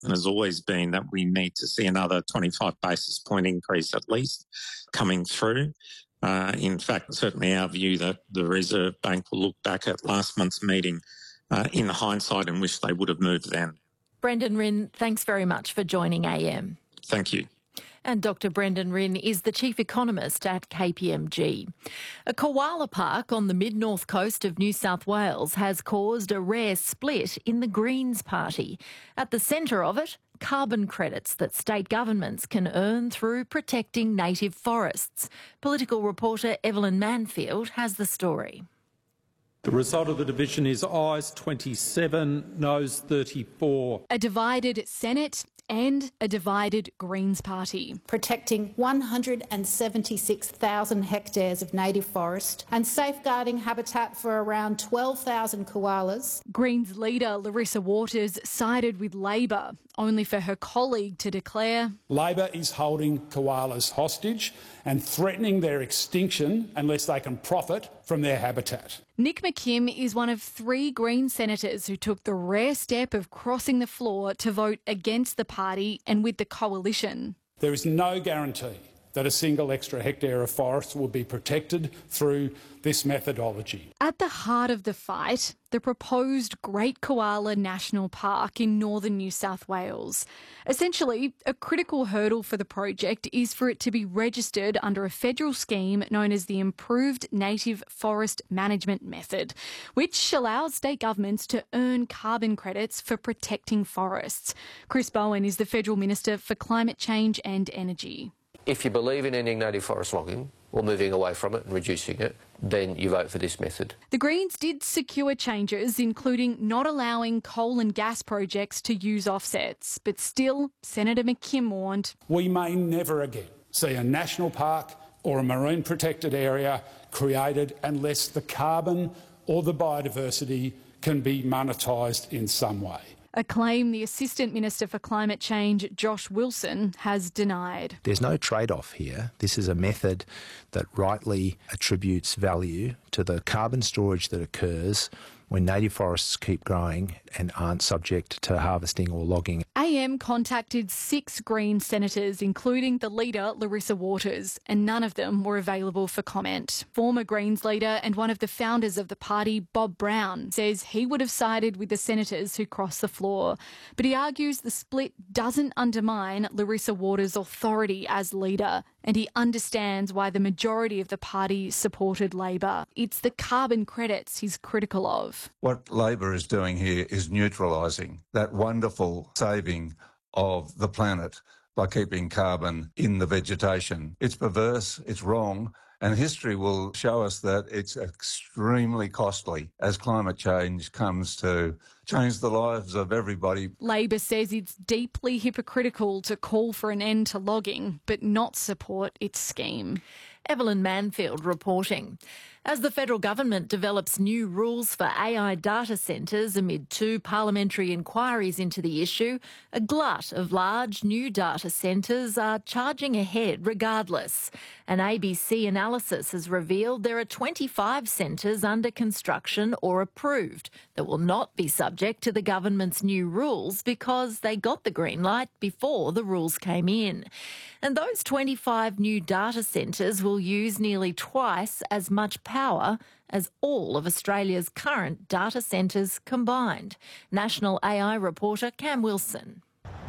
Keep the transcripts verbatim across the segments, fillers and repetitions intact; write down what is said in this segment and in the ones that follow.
has always been that we need to see another twenty-five basis point increase at least coming through. Uh, in fact, certainly our view that the Reserve Bank will look back at last month's meeting uh, in hindsight and wish they would have moved then. Brendan Rynne, thanks very much for joining A M. Thank you. And Doctor Brendan Rynne is the Chief Economist at K P M G. A koala park on the mid-north coast of New South Wales has caused a rare split in the Greens Party. At the centre of it, carbon credits that state governments can earn through protecting native forests. Political reporter Evelyn Manfield has the story. The result of the division is ayes twenty-seven, noes thirty-four. A divided Senate and a divided Greens Party. Protecting one hundred seventy-six thousand hectares of native forest and safeguarding habitat for around twelve thousand koalas. Greens leader Larissa Waters sided with Labor, only for her colleague to declare Labor is holding koalas hostage and threatening their extinction unless they can profit from their habitat. Nick McKim is one of three Green senators who took the rare step of crossing the floor to vote against the party and with the coalition. There is no guarantee that a single extra hectare of forest will be protected through this methodology. At the heart of the fight, the proposed Great Koala National Park in northern New South Wales. Essentially, a critical hurdle for the project is for it to be registered under a federal scheme known as the Improved Native Forest Management Method, which allows state governments to earn carbon credits for protecting forests. Chris Bowen is the Federal Minister for Climate Change and Energy. If you believe in ending native forest logging or moving away from it and reducing it, then you vote for this method. The Greens did secure changes, including not allowing coal and gas projects to use offsets. But still, Senator McKim warned, we may never again see a national park or a marine protected area created unless the carbon or the biodiversity can be monetised in some way. A claim the Assistant Minister for Climate Change, Josh Wilson, has denied. There's no trade-off here. This is a method that rightly attributes value to the carbon storage that occurs when native forests keep growing and aren't subject to harvesting or logging. A M contacted six Green senators, including the leader, Larissa Waters, and none of them were available for comment. Former Greens leader and one of the founders of the party, Bob Brown, says he would have sided with the senators who crossed the floor. But he argues the split doesn't undermine Larissa Waters' authority as leader, and he understands why the majority of the party supported Labor. It's the carbon credits he's critical of. What Labor is doing here is neutralising that wonderful saving of the planet by keeping carbon in the vegetation. It's perverse, it's wrong, and history will show us that it's extremely costly as climate change comes to change the lives of everybody. Labor says it's deeply hypocritical to call for an end to logging, but not support its scheme. Evelyn Manfield reporting. As the federal government develops new rules for A I data centres amid two parliamentary inquiries into the issue, a glut of large new data centres are charging ahead regardless. An A B C analysis has revealed there are twenty-five centres under construction or approved that will not be subject to the government's new rules because they got the green light before the rules came in. And those twenty-five new data centres will use nearly twice as much power as all of Australia's current data centres combined. National A I reporter Cam Wilson.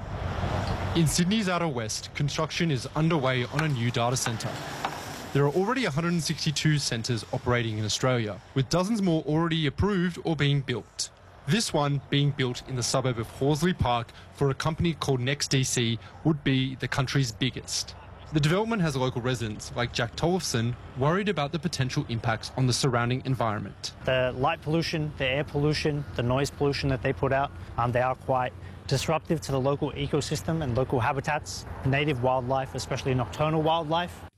In Sydney's outer west, construction is underway on a new data centre. There are already one hundred sixty-two centres operating in Australia, with dozens more already approved or being built. This one, being built in the suburb of Horsley Park for a company called NextDC, would be the country's biggest. The development has local residents, like Jack Tollefson, worried about the potential impacts on the surrounding environment. The light pollution, the air pollution, the noise pollution that they put out, um, they are quite disruptive to the local ecosystem and local habitats, native wildlife, especially nocturnal wildlife.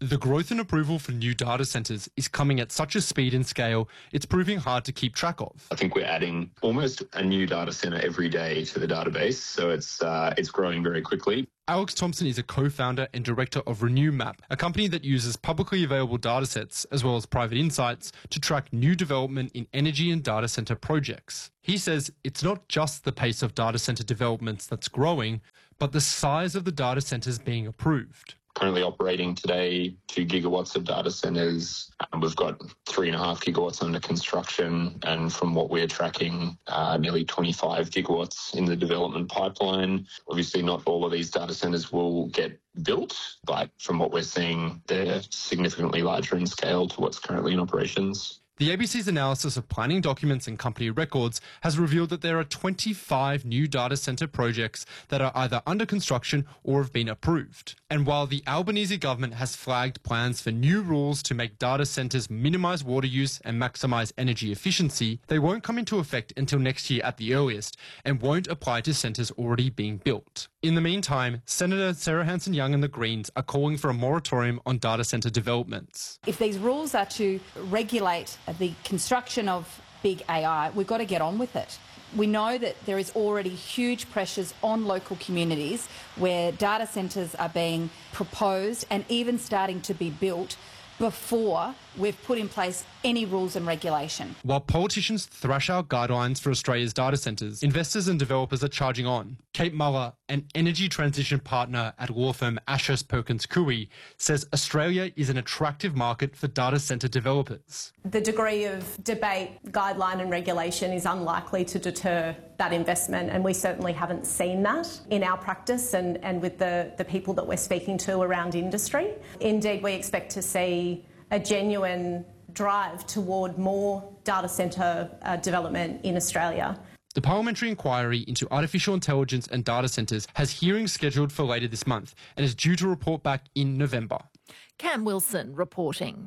The growth and approval for new data centres is coming at such a speed and scale, it's proving hard to keep track of. I think we're adding almost a new data centre every day to the database, so it's uh, it's growing very quickly. Alex Thompson is a co-founder and director of RenewMap, a company that uses publicly available datasets as well as private insights to track new development in energy and data centre projects. He says it's not just the pace of data centre developments that's growing, but the size of the data centres being approved. Currently operating today two gigawatts of data centres. Um, we've got three and a half gigawatts under construction, and from what we're tracking, uh, nearly twenty-five gigawatts in the development pipeline. Obviously, not all of these data centres will get built, but from what we're seeing, they're significantly larger in scale to what's currently in operations. The A B C's analysis of planning documents and company records has revealed that there are twenty-five new data centre projects that are either under construction or have been approved. And while the Albanese government has flagged plans for new rules to make data centres minimise water use and maximise energy efficiency, they won't come into effect until next year at the earliest and won't apply to centres already being built. In the meantime, Senator Sarah Hanson-Young and the Greens are calling for a moratorium on data centre developments. If these rules are to regulate the construction of big A I, we've got to get on with it. We know that there is already huge pressures on local communities where data centres are being proposed and even starting to be built before we've put in place any rules and regulation. While politicians thrash out guidelines for Australia's data centres, investors and developers are charging on. Kate Muller, an energy transition partner at law firm Ashurst Perkins Coie, says Australia is an attractive market for data centre developers. The degree of debate, guideline and regulation is unlikely to deter that investment, and we certainly haven't seen that in our practice and, and with the, the people that we're speaking to around industry. Indeed, we expect to see a genuine drive toward more data centre uh, development in Australia. The parliamentary inquiry into artificial intelligence and data centres has hearings scheduled for later this month and is due to report back in November. Cam Wilson reporting.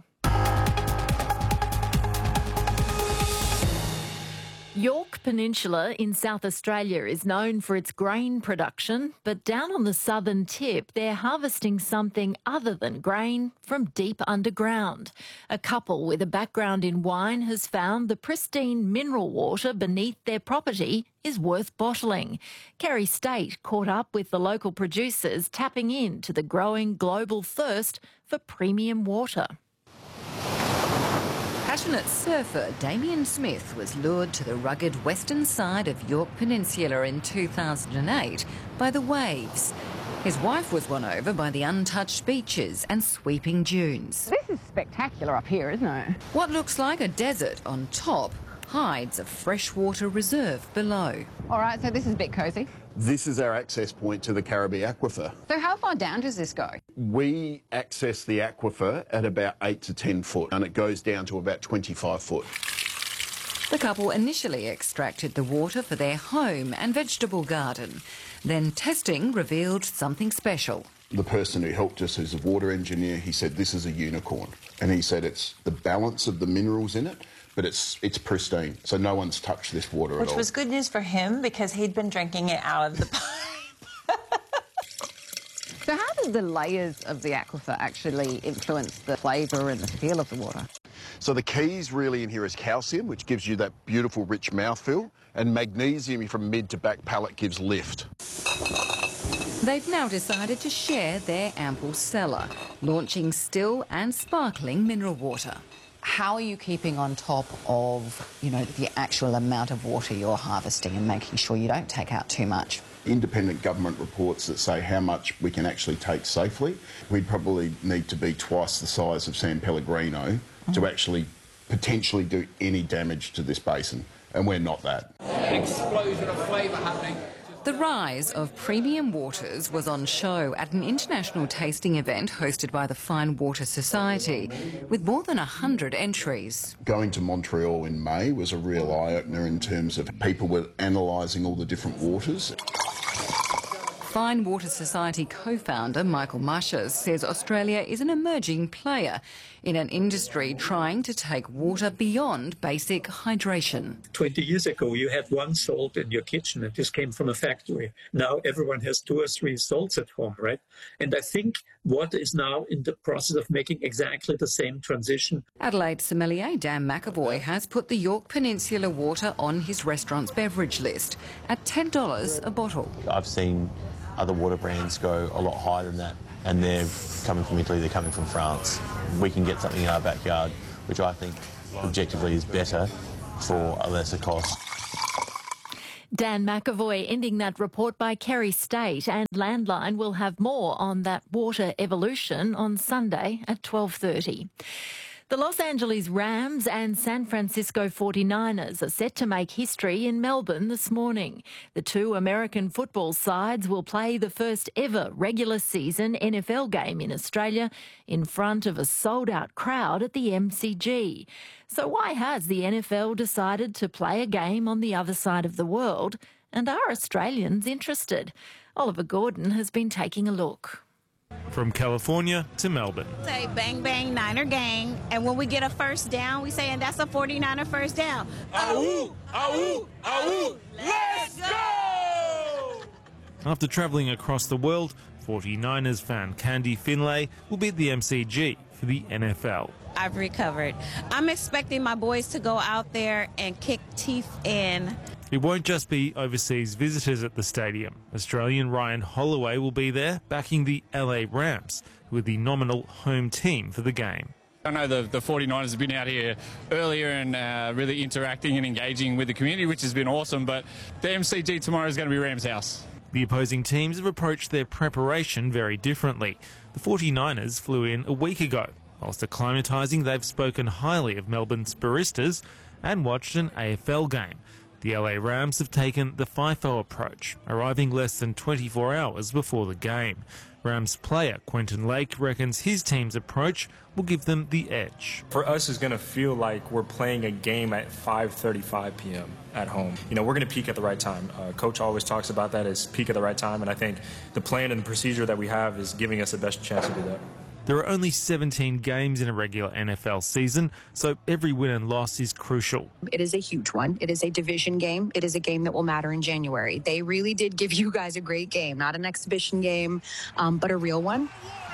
Yorke Peninsula in South Australia is known for its grain production, but down on the southern tip, they're harvesting something other than grain from deep underground. A couple with a background in wine has found the pristine mineral water beneath their property is worth bottling. Kerry State caught up with the local producers, tapping into the growing global thirst for premium water. Passionate surfer Damien Smith was lured to the rugged western side of Yorke Peninsula in two thousand eight by the waves. His wife was won over by the untouched beaches and sweeping dunes. This is spectacular up here, isn't it? What looks like a desert on top hides a freshwater reserve below. All right, so this is a bit cosy. This is our access point to the Caribbee Aquifer. So how far down does this go? We access the aquifer at about eight to ten foot, and it goes down to about twenty-five foot. The couple initially extracted the water for their home and vegetable garden. Then testing revealed something special. The person who helped us, who's a water engineer, he said this is a unicorn. And he said it's the balance of the minerals in it, but it's it's pristine, so no one's touched this water at all. Which was good news for him because he'd been drinking it out of the pipe. So how do the layers of the aquifer actually influence the flavour and the feel of the water? So the keys really in here is calcium, which gives you that beautiful rich mouthfeel, and magnesium from mid to back palate gives lift. They've now decided to share their ample cellar, launching still and sparkling mineral water. How are you keeping on top of, you know, the actual amount of water you're harvesting and making sure you don't take out too much? Independent government reports that say how much we can actually take safely. We'd probably need to be twice the size of San Pellegrino mm. to actually potentially do any damage to this basin, and we're not that. Explosion of flavour happening. The rise of premium waters was on show at an international tasting event hosted by the Fine Water Society, with more than one hundred entries. Going to Montreal in May was a real eye-opener in terms of people were analysing all the different waters. Fine Water Society co-founder Michael Marshes says Australia is an emerging player in an industry trying to take water beyond basic hydration. twenty years ago, you had one salt in your kitchen and this came from a factory. Now everyone has two or three salts at home, right? And I think water is now in the process of making exactly the same transition. Adelaide sommelier Dan McAvoy has put the York Peninsula water on his restaurant's beverage list at ten dollars a bottle. I've seen other water brands go a lot higher than that, and they're coming from Italy, they're coming from France. We can get something in our backyard, which I think objectively is better for a lesser cost. Dan McAvoy ending that report by Kerry State, and Landline will have more on that water evolution on Sunday at twelve thirty. The Los Angeles Rams and San Francisco forty-niners are set to make history in Melbourne this morning. The two American football sides will play the first ever regular season N F L game in Australia in front of a sold-out crowd at the M C G. So why has the N F L decided to play a game on the other side of the world? And are Australians interested? Oliver Gordon has been taking a look. From California to Melbourne. Say bang bang Niner gang, and when we get a first down, we say, and that's a forty-niner first down. Ahoo, ahoo, ahoo, let's go! After travelling across the world, forty-niners fan Candy Finlay will be at the M C G for the N F L. I've recovered. I'm expecting my boys to go out there and kick teeth in. It won't just be overseas visitors at the stadium. Australian Ryan Holloway will be there, backing the L A Rams, who are the nominal home team for the game. I know the, the forty-niners have been out here earlier and uh, really interacting and engaging with the community, which has been awesome, but the M C G tomorrow is going to be Rams House. The opposing teams have approached their preparation very differently. The forty-niners flew in a week ago. Whilst acclimatising, they've spoken highly of Melbourne's baristas and watched an A F L game. The L A Rams have taken the FIFO approach, arriving less than twenty-four hours before the game. Rams player Quentin Lake reckons his team's approach will give them the edge. For us, it's going to feel like we're playing a game at five thirty-five p m at home. You know, we're going to peak at the right time. Uh, Coach always talks about that as peak at the right time, and I think the plan and the procedure that we have is giving us the best chance to do that. There are only seventeen games in a regular N F L season, so every win and loss is crucial. It is a huge one. It is a division game. It is a game that will matter in January. They really did give you guys a great game, not an exhibition game, um, but a real one.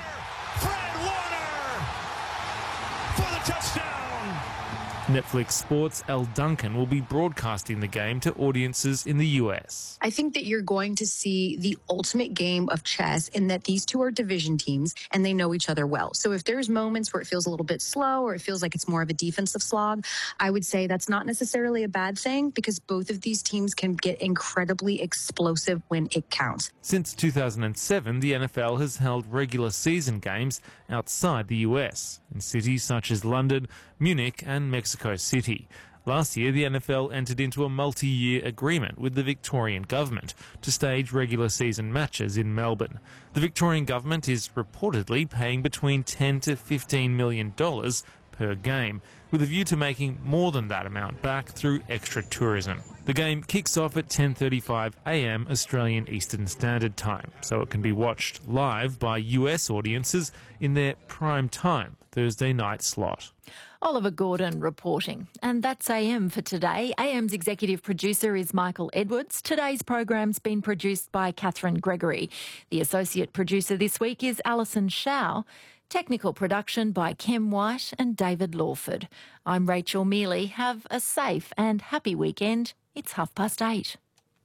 Netflix Sports' Elle Duncan will be broadcasting the game to audiences in the U S. I think that you're going to see the ultimate game of chess in that these two are division teams and they know each other well. So if there's moments where it feels a little bit slow or it feels like it's more of a defensive slog, I would say that's not necessarily a bad thing because both of these teams can get incredibly explosive when it counts. Since two thousand seven, the N F L has held regular season games outside the U S, in cities such as London, Munich and Mexico City. Last year, the N F L entered into a multi-year agreement with the Victorian government to stage regular season matches in Melbourne. The Victorian government is reportedly paying between ten to fifteen million dollars per game, with a view to making more than that amount back through extra tourism. The game kicks off at ten thirty-five a m Australian Eastern Standard Time, so it can be watched live by U S audiences in their prime time Thursday night slot. Oliver Gordon reporting. And that's A M for today. A M's executive producer is Michael Edwards. Today's program's been produced by Catherine Gregory. The associate producer this week is Alison Shao. Technical production by Kem White and David Lawford. I'm Rachel Mealy. Have a safe and happy weekend. It's half past eight.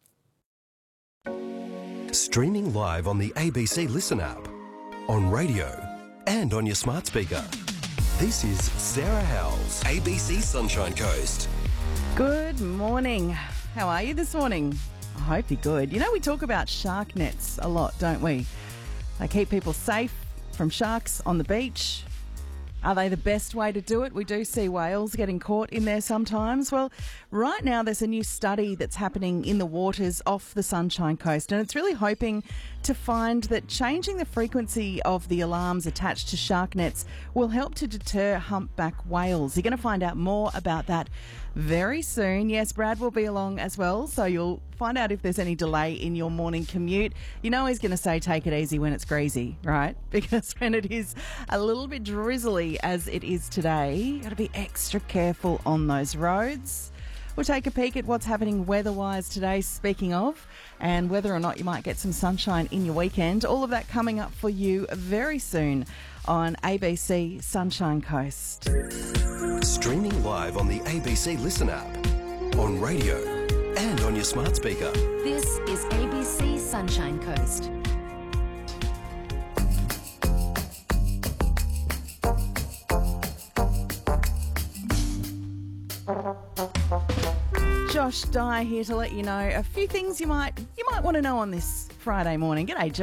Streaming live on the A B C Listen app, on radio and on your smart speaker. This is Sarah Howells, A B C Sunshine Coast. Good morning. How are you this morning? I hope you're good. You know, we talk about shark nets a lot, don't we? They keep people safe from sharks on the beach. Are they the best way to do it? We do see whales getting caught in there sometimes. Well, right now there's a new study that's happening in the waters off the Sunshine Coast, and it's really hoping to find that changing the frequency of the alarms attached to shark nets will help to deter humpback whales. You're going to find out more about that very soon. Yes, Brad will be along as well, so you'll find out if there's any delay in your morning commute. You know he's going to say take it easy when it's greasy, right? Because when it is a little bit drizzly as it is today, you've got to be extra careful on those roads. We'll take a peek at what's happening weather-wise today, speaking of, and whether or not you might get some sunshine in your weekend. All of that coming up for you very soon on A B C Sunshine Coast. Streaming live on the A B C Listen app, on radio and on your smart speaker. This is A B C Sunshine Coast. Josh Dyer here to let you know a few things you might you might want to know on this Friday morning. G'day, Josh.